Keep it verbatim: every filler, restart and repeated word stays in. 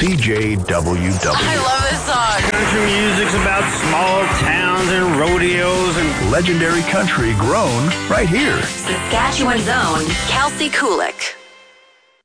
C J W W. I love this song. Country music's about small towns and rodeos and legendary country grown right here. Saskatchewan's own Kelsey Kulik.